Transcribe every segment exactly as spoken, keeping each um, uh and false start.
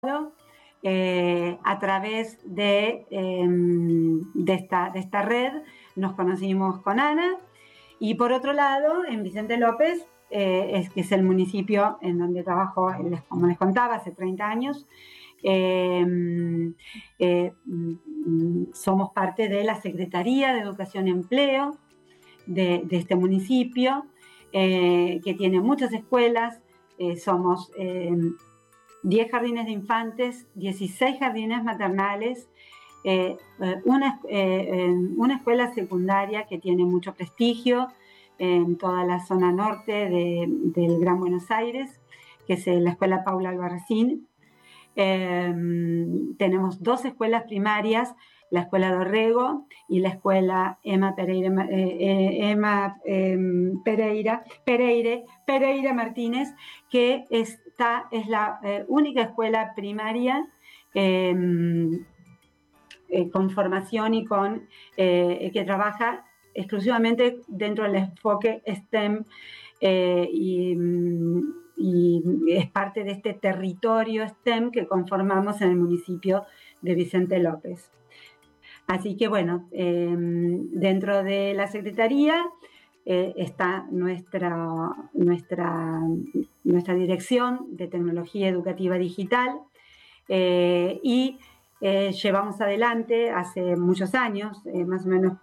Eh, a través de, eh, de, esta, de esta red nos conocimos con Ana, y por otro lado en Vicente López, eh, es, que es el municipio en donde trabajo, como les contaba, hace treinta años. Eh, eh, somos parte de la Secretaría de Educación y Empleo de, de este municipio, eh, que tiene muchas escuelas. Eh, somos eh, diez jardines de infantes, dieciséis jardines maternales, eh, una, eh, una escuela secundaria que tiene mucho prestigio en toda la zona norte de, del Gran Buenos Aires, que es la Escuela Paula Albarracín. Eh, tenemos dos escuelas primarias, la Escuela Dorrego y la Escuela Emma Pereira, eh, Emma, eh, Pereira, Pereire, Pereira Martínez, que esta es la eh, única escuela primaria eh, eh, con formación y con, eh, que trabaja exclusivamente dentro del enfoque STEM, eh, y, y es parte de este territorio STEM que conformamos en el municipio de Vicente López. Así que bueno, eh, dentro de la Secretaría eh, está nuestra, nuestra, nuestra Dirección de Tecnología Educativa Digital, eh, y eh, llevamos adelante hace muchos años, eh, más o menos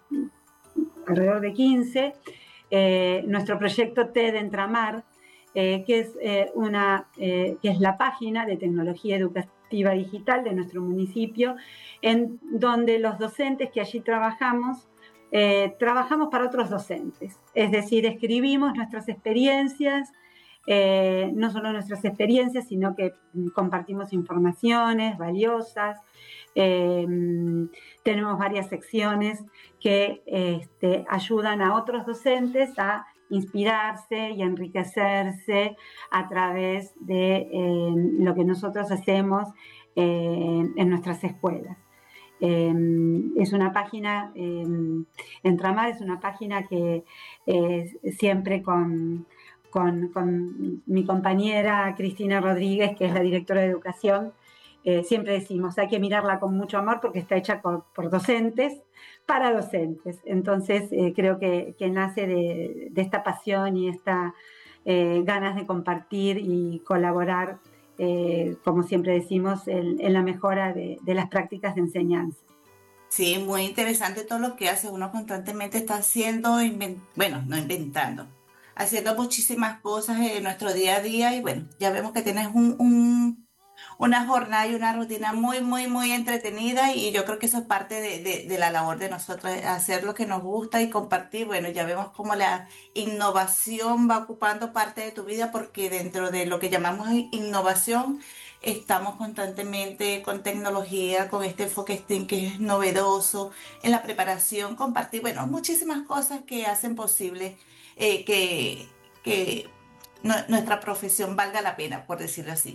alrededor de quince, eh, nuestro proyecto TED Entramar, eh, que, es, eh, una, eh, que es la página de tecnología educativa digital de nuestro municipio, en donde los docentes que allí trabajamos, eh, trabajamos para otros docentes, es decir, escribimos nuestras experiencias, eh, no solo nuestras experiencias, sino que compartimos informaciones valiosas. Eh, tenemos varias secciones que este, ayudan a otros docentes a inspirarse y enriquecerse a través de eh, lo que nosotros hacemos eh, en nuestras escuelas. Eh, es una página, eh, Entramar es una página que eh, siempre con, con, con mi compañera Cristina Rodríguez, que es la directora de educación, eh, siempre decimos, hay que mirarla con mucho amor porque está hecha por, por docentes, para docentes. Entonces eh, creo que, que nace de, de esta pasión y esta eh, ganas de compartir y colaborar, eh, como siempre decimos, en, en la mejora de, de las prácticas de enseñanza. Sí, muy interesante todo lo que hace. Uno constantemente está haciendo, inven- bueno, no inventando, haciendo muchísimas cosas en nuestro día a día y bueno, ya vemos que tienes un, un- una jornada y una rutina muy, muy, muy entretenida y yo creo que eso es parte de, de- de la labor de nosotros, hacer lo que nos gusta y compartir. Bueno, ya vemos cómo la innovación va ocupando parte de tu vida porque dentro de lo que llamamos innovación estamos constantemente con tecnología, con este enfoque STEAM que es novedoso, en la preparación, compartir, bueno, muchísimas cosas que hacen posible eh, que, que nu- nuestra profesión valga la pena, por decirlo así.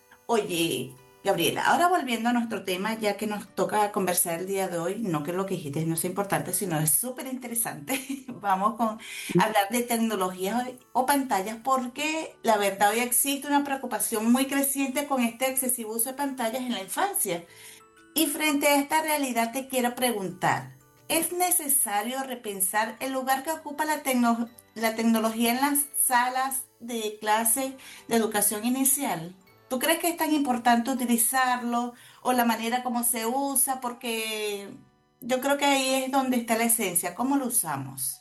Oye, Gabriela, ahora volviendo a nuestro tema, ya que nos toca conversar el día de hoy, no que lo que dijiste no sea importante, sino es súper interesante. Vamos con hablar de tecnologías o o pantallas, porque la verdad hoy existe una preocupación muy creciente con este excesivo uso de pantallas en la infancia. Y frente a esta realidad te quiero preguntar, ¿es necesario repensar el lugar que ocupa la tecno- la tecnología en las salas de clase de educación inicial? ¿Tú crees que es tan importante utilizarlo o la manera como se usa? Porque yo creo que ahí es donde está la esencia, ¿cómo lo usamos?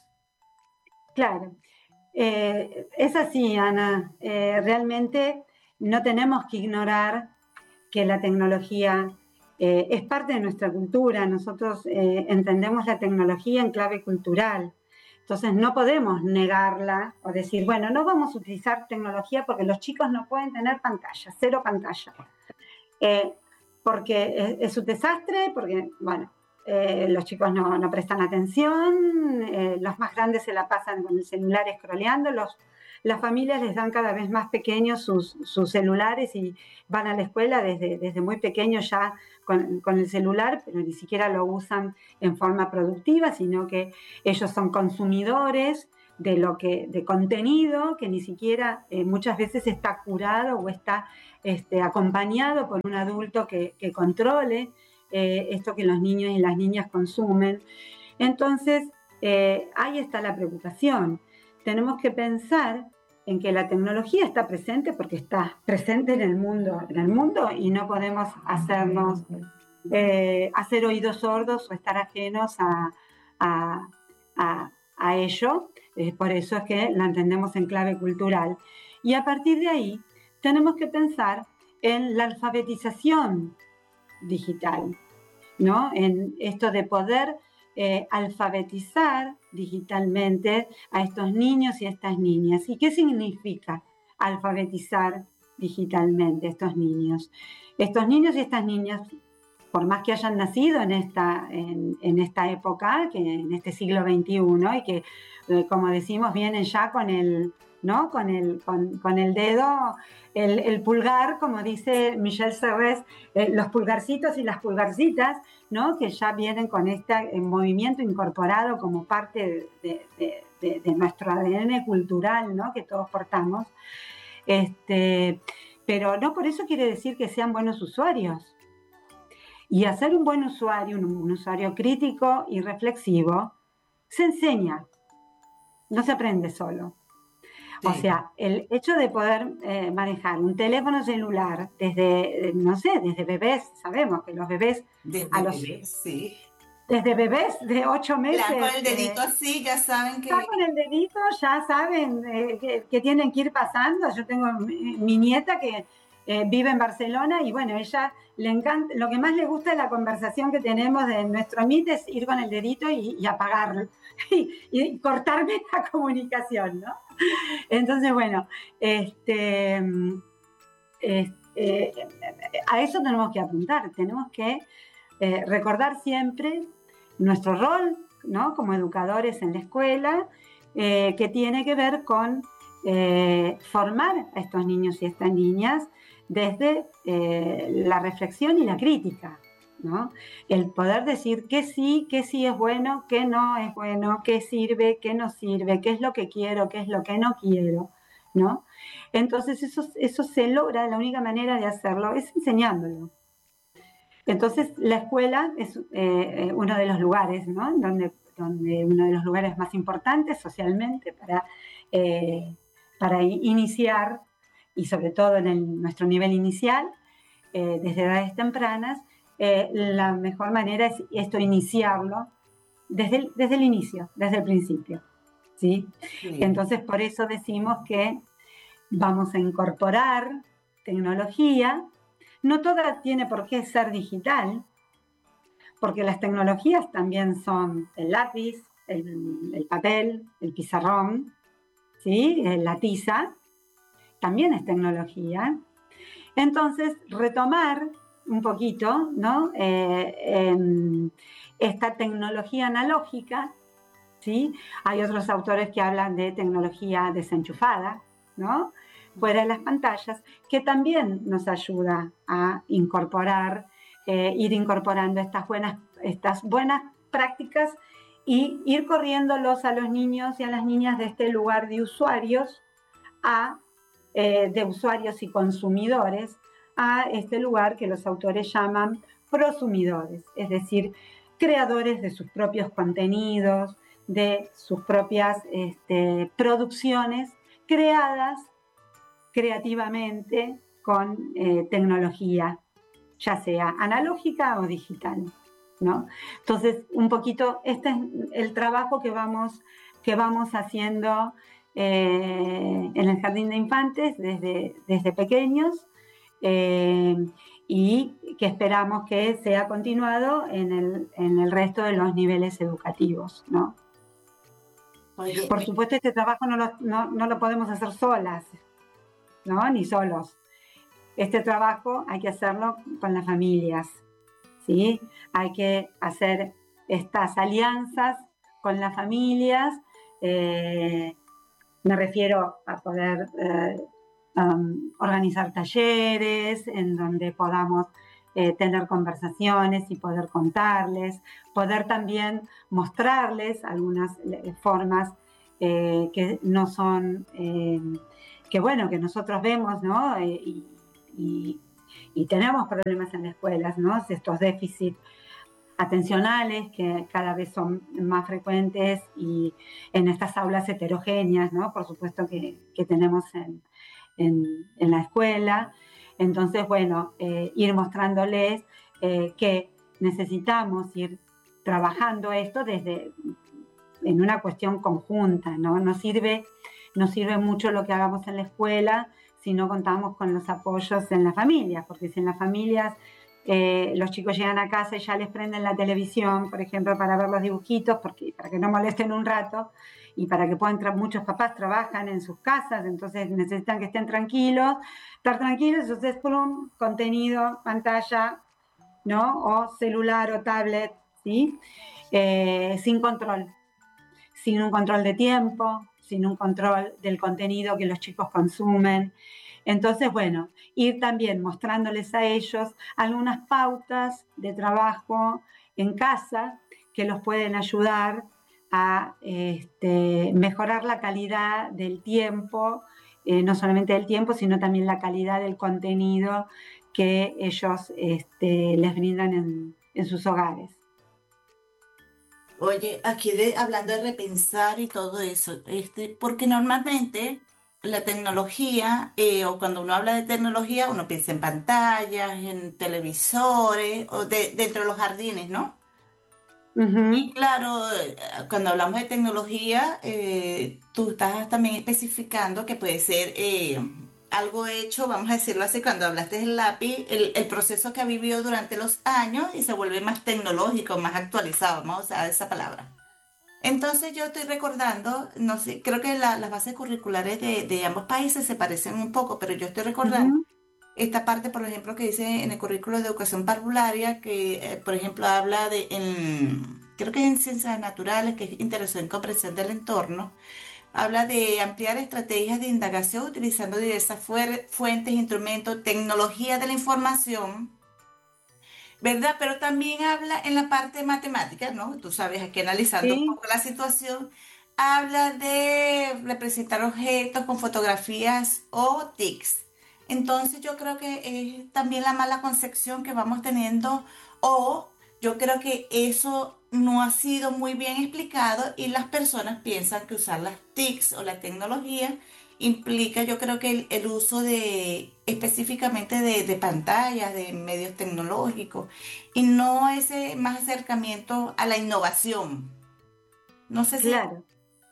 Claro, eh, es así, Ana. Eh, realmente no tenemos que ignorar que la tecnología eh, es parte de nuestra cultura. Nosotros eh, entendemos la tecnología en clave cultural. Entonces no podemos negarla o decir, bueno, no vamos a utilizar tecnología porque los chicos no pueden tener pantalla, cero pantalla. Eh, porque es, es, un desastre, porque, bueno, eh, los chicos no, no prestan atención, eh, los más grandes se la pasan con el celular scrolleando, los, las familias les dan cada vez más pequeños sus, sus celulares y van a la escuela desde, desde muy pequeños ya con, con el celular, pero ni siquiera lo usan en forma productiva, sino que ellos son consumidores de lo que, de contenido que ni siquiera eh, muchas veces está curado o está este, acompañado por un adulto que, que controle eh, esto que los niños y las niñas consumen. Entonces, eh, ahí está la preocupación. Tenemos que pensar en que la tecnología está presente porque está presente en el mundo, en el mundo y no podemos hacernos, eh, hacer oídos sordos o estar ajenos a, a, a, a ello. Eh, por eso es que la entendemos en clave cultural. Y a partir de ahí tenemos que pensar en la alfabetización digital, ¿no? En esto de poder eh, alfabetizar digitalmente a estos niños y a estas niñas. ¿Y qué significa alfabetizar digitalmente a estos niños? Estos niños y estas niñas, por más que hayan nacido en esta, en, en esta época, que en este siglo veintiuno, y que, eh, como decimos, vienen ya con el, ¿no? con el, con, con el dedo, el, el pulgar, como dice Michel Serres, eh, los pulgarcitos y las pulgarcitas, ¿no? Que ya vienen con este movimiento incorporado como parte de, de, de, de nuestro A D N cultural, ¿no? Que todos portamos. Este, pero no por eso quiere decir que sean buenos usuarios. Y hacer un buen usuario, un, un usuario crítico y reflexivo, se enseña, no se aprende solo. Sí. O sea, el hecho de poder eh, manejar un teléfono celular desde, no sé, desde bebés, sabemos que los bebés... Desde a los, bebés, sí. Desde bebés de ocho meses... Ya con el dedito eh, así, ya saben que... Ya con el dedito, ya saben eh, que, que tienen que ir pasando. Yo tengo mi, mi nieta que... Eh, vive en Barcelona y bueno, ella le encanta, lo que más le gusta de la conversación que tenemos de nuestro Meet es ir con el dedito y, y apagarlo y, y cortarme la comunicación, ¿no? Entonces, bueno, este, este, a eso tenemos que apuntar, tenemos que eh, recordar siempre nuestro rol, ¿no? Como educadores en la escuela, eh, que tiene que ver con eh, formar a estos niños y estas niñas desde eh, la reflexión y la crítica, ¿no? El poder decir qué sí, qué sí es bueno, qué no es bueno, qué sirve, qué no sirve, qué es lo que quiero, qué es lo que no quiero, ¿no? Entonces eso, eso se logra, la única manera de hacerlo es enseñándolo. Entonces la escuela es eh, uno de los lugares, ¿no? Donde, donde uno de los lugares más importantes socialmente para, eh, para iniciar, y sobre todo en el, nuestro nivel inicial, eh, desde edades tempranas, eh, la mejor manera es esto, iniciarlo desde el, desde el inicio, desde el principio, ¿sí? Sí. Entonces, por eso decimos que vamos a incorporar tecnología. No toda tiene por qué ser digital, porque las tecnologías también son el lápiz, el, el papel, el pizarrón, ¿sí? La tiza, también es tecnología. Entonces, retomar un poquito, ¿no? Eh, eh, esta tecnología analógica, ¿sí? Hay otros autores que hablan de tecnología desenchufada, ¿no? Fuera de las pantallas, que también nos ayuda a incorporar, eh, ir incorporando estas buenas, estas buenas prácticas y ir corriéndolos a los niños y a las niñas de este lugar de usuarios a Eh, de usuarios y consumidores a este lugar que los autores llaman prosumidores, es decir, creadores de sus propios contenidos, de sus propias este, producciones creadas creativamente con eh, tecnología, ya sea analógica o digital, ¿no? Entonces, un poquito, este es el trabajo que vamos, que vamos haciendo Eh, en el jardín de infantes desde, desde pequeños eh, y que esperamos que sea continuado en el, en el resto de los niveles educativos, ¿no? Oye, por supuesto, este trabajo no lo, no, no lo podemos hacer solas, ¿no? Ni solos. Este trabajo hay que hacerlo con las familias, ¿sí? Hay que hacer estas alianzas con las familias. Eh, Me refiero a poder eh, um, organizar talleres en donde podamos eh, tener conversaciones y poder contarles, poder también mostrarles algunas formas eh, que no son, eh, que bueno, que nosotros vemos, ¿no? Eh, y, y, y tenemos problemas en las escuelas, ¿no? Estos déficits atencionales que cada vez son más frecuentes y en estas aulas heterogéneas, ¿no? Por supuesto que, que tenemos en, en, en, la escuela. Entonces, bueno, eh, ir mostrándoles eh, que necesitamos ir trabajando esto desde en una cuestión conjunta, ¿no? No sirve, no sirve mucho lo que hagamos en la escuela si no contamos con los apoyos en las familias, porque si en las familias eh, los chicos llegan a casa y ya les prenden la televisión, por ejemplo, para ver los dibujitos, porque, para que no molesten un rato, y para que puedan entrar, muchos papás trabajan en sus casas, entonces necesitan que estén tranquilos, estar tranquilos, entonces plum, contenido, pantalla, ¿no? O celular o tablet, ¿sí? Eh, sin control, sin un control de tiempo, sin un control del contenido que los chicos consumen. Entonces, bueno, ir también mostrándoles a ellos algunas pautas de trabajo en casa que los pueden ayudar a este, mejorar la calidad del tiempo, eh, no solamente del tiempo, sino también la calidad del contenido que ellos este, les brindan en, en sus hogares. Oye, aquí de, hablando de repensar y todo eso, este, porque normalmente la tecnología, eh, o cuando uno habla de tecnología, uno piensa en pantallas, en televisores, o de, dentro de los jardines, ¿no? Y Uh-huh. claro, eh, cuando hablamos de tecnología, eh, tú estás también especificando que puede ser eh, algo hecho, vamos a decirlo así, cuando hablaste del lápiz, el, el proceso que ha vivido durante los años y se vuelve más tecnológico, más actualizado, vamos a usar esa palabra. Entonces yo estoy recordando, no sé, creo que la- las bases curriculares de, de ambos países se parecen un poco, pero yo estoy recordando Uh-huh. esta parte, por ejemplo, que dice en el currículo de educación parvularia, que, eh, por ejemplo, habla de, en, creo que en ciencias naturales, que es interés en comprensión del entorno, habla de ampliar estrategias de indagación utilizando diversas fuer- fuentes, instrumentos, tecnología de la información, ¿verdad? Pero también habla en la parte matemática, ¿no? Tú sabes, aquí analizando un Sí, poco la situación, habla de representar objetos con fotografías o tics. Entonces yo creo que es también la mala concepción que vamos teniendo, o yo creo que eso no ha sido muy bien explicado y las personas piensan que usar las tics o la tecnología implica, yo creo que el, el uso de específicamente de, de pantallas, de medios tecnológicos y no ese más acercamiento a la innovación. No sé si... claro.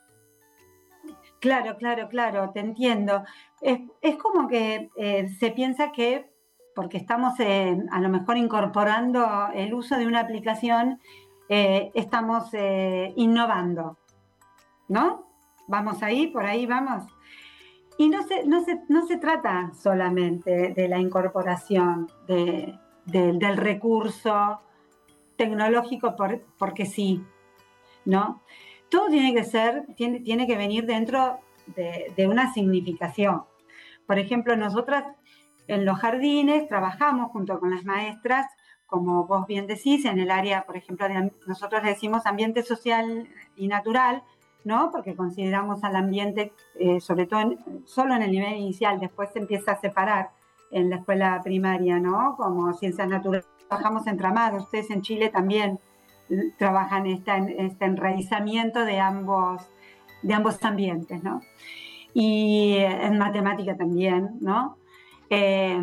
Claro, claro, claro, te entiendo. Es, es como que eh, se piensa que porque estamos eh, a lo mejor incorporando el uso de una aplicación, eh, estamos eh, innovando, ¿no? Vamos ahí, por ahí vamos. Y no se, no se, no se trata solamente de la incorporación de- de- del recurso tecnológico por- porque sí, ¿no? Todo tiene que ser, tiene, tiene que venir dentro de, de una significación. Por ejemplo, nosotras en los jardines trabajamos junto con las maestras, como vos bien decís, en el área, por ejemplo, de, nosotros le decimos ambiente social y natural, ¿no? Porque consideramos al ambiente, eh, sobre todo en, solo en el nivel inicial, después se empieza a separar en la escuela primaria, ¿no? Como ciencias naturales. Trabajamos entramados, ustedes en Chile también trabajan este, este enraizamiento de ambos, de ambos ambientes, ¿no? Y en matemática también, ¿no? Eh,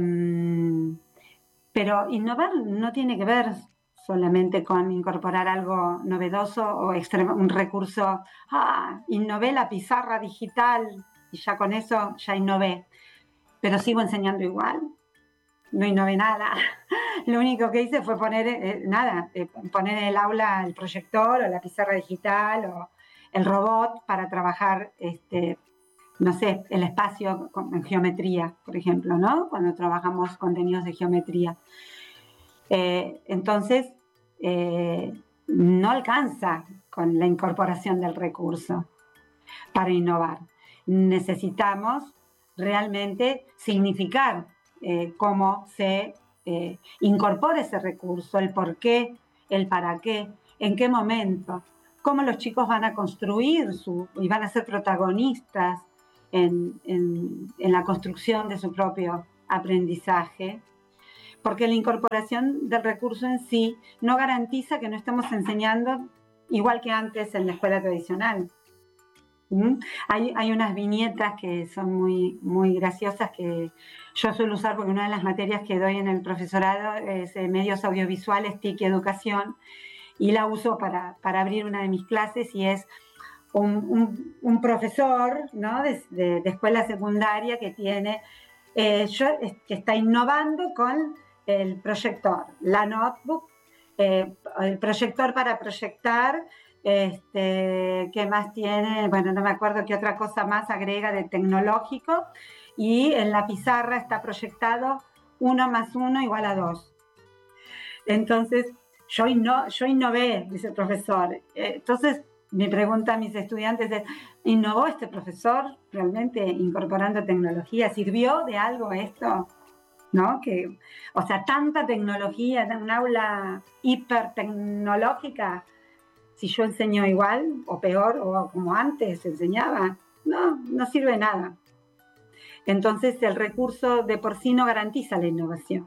pero innovar no tiene que ver solamente con incorporar algo novedoso o extremo, un recurso, ah, innové la pizarra digital y ya con eso ya innové, pero sigo enseñando igual, no innové nada. Lo único que hice fue poner, eh, nada, eh, poner en el aula el proyector o la pizarra digital o el robot para trabajar, este, no sé, el espacio en geometría, por ejemplo, ¿no? Cuando trabajamos contenidos de geometría. Eh, entonces, eh, no alcanza con la incorporación del recurso para innovar. Necesitamos realmente significar eh, cómo se eh, incorpora ese recurso, el por qué, el para qué, en qué momento, cómo los chicos van a construir su, y van a ser protagonistas en, en, en la construcción de su propio aprendizaje, porque la incorporación del recurso en sí no garantiza que no estemos enseñando igual que antes en la escuela tradicional. ¿Mm? Hay, hay unas viñetas que son muy, muy graciosas que yo suelo usar porque una de las materias que doy en el profesorado es eh, medios audiovisuales, T I C y educación, y la uso para, para abrir una de mis clases, y es un, un, un profesor, ¿no? de, de, de escuela secundaria que tiene, eh, yo, que está innovando con el proyector, la notebook, eh, el proyector para proyectar. Este, ¿qué más tiene? Bueno, no me acuerdo qué otra cosa más agrega de tecnológico, y en la pizarra está proyectado uno más uno igual a dos. Entonces, yo, inno, yo innové, dice el profesor. Entonces, mi pregunta a mis estudiantes es, ¿innovó este profesor realmente incorporando tecnología? ¿Sirvió de algo esto? ¿No? Que, o sea, tanta tecnología en un aula hipertecnológica, si yo enseño igual o peor o como antes enseñaba, no, no sirve de nada. Entonces el recurso de por sí no garantiza la innovación.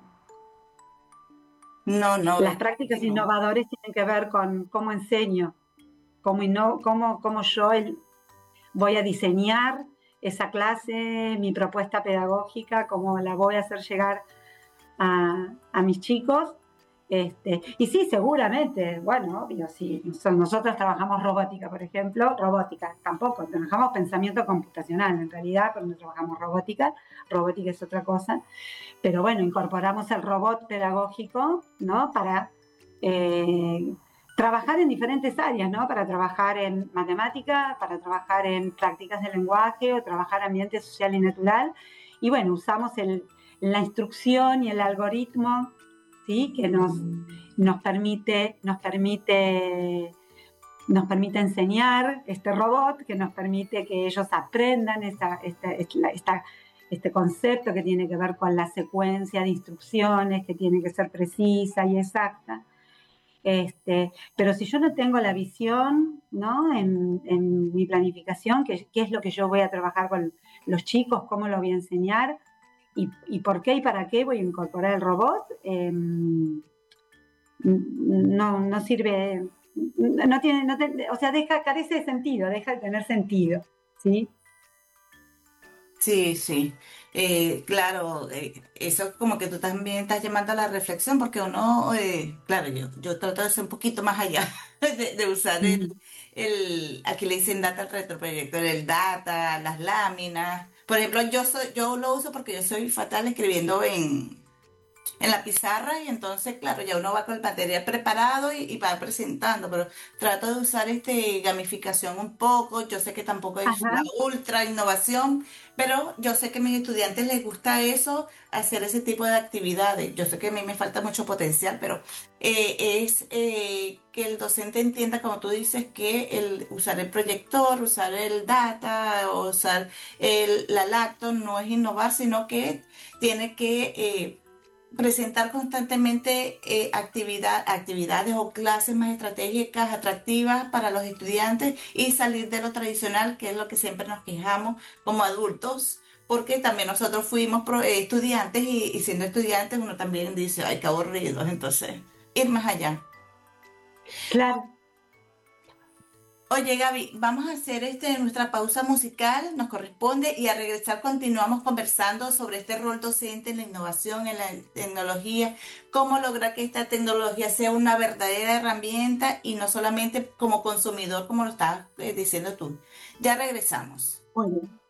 No, no, Las prácticas no. innovadoras tienen que ver con cómo enseño, cómo, inno, cómo, cómo yo el, voy a diseñar esa clase, mi propuesta pedagógica, cómo la voy a hacer llegar a, a mis chicos. Este, y sí, seguramente, bueno, obvio, sí, nosotros trabajamos robótica, por ejemplo, robótica, tampoco, trabajamos pensamiento computacional en realidad, pero no trabajamos robótica, robótica es otra cosa, pero bueno, incorporamos el robot pedagógico, ¿no? Para eh, trabajar en diferentes áreas, ¿no? Para trabajar en matemática, para trabajar en prácticas de lenguaje, o trabajar ambiente social y natural, y bueno, usamos el, la instrucción y el algoritmo, ¿sí? Que nos, nos, permite, nos, permite, nos permite enseñar este robot, que nos permite que ellos aprendan esta, esta, esta, este concepto que tiene que ver con la secuencia de instrucciones, que tiene que ser precisa y exacta. Este, pero si yo no tengo la visión, ¿no? en, en mi planificación, qué es lo que yo voy a trabajar con los chicos, cómo lo voy a enseñar, Y, y por qué y para qué voy a incorporar el robot, eh, no, no sirve, no tiene, no te, o sea, deja, carece de sentido, deja de tener sentido, ¿sí? Sí, sí. Eh, claro, eh, eso como que tú también estás llamando a la reflexión, porque uno, eh, claro, yo, yo trato de ser un poquito más allá, de, de usar el, Mm. el, aquí le dicen data al retroproyector, el data, las láminas. Por ejemplo, yo soy, yo lo uso porque yo soy fatal escribiendo en, en la pizarra, y entonces, claro, ya uno va con el material preparado y, y va presentando, pero trato de usar este gamificación un poco. Yo sé que tampoco es la Ajá. ultra innovación, pero yo sé que a mis estudiantes les gusta eso, hacer ese tipo de actividades. Yo sé que a mí me falta mucho potencial, pero eh, es eh, que el docente entienda, como tú dices, que el usar el proyector, usar el data, o usar el, la lacto no es innovar, sino que tiene que eh, presentar constantemente eh, actividad, actividades o clases más estratégicas, atractivas para los estudiantes, y salir de lo tradicional, que es lo que siempre nos quejamos como adultos, porque también nosotros fuimos pro- eh, estudiantes, y, y siendo estudiantes uno también dice, ay, qué aburridos, entonces ir más allá. Claro. Oye, Gaby, vamos a hacer este, nuestra pausa musical, nos corresponde, y al regresar continuamos conversando sobre este rol docente en la innovación, en la tecnología, cómo lograr que esta tecnología sea una verdadera herramienta y no solamente como consumidor, como lo estabas eh, diciendo tú. Ya regresamos. Muy bien.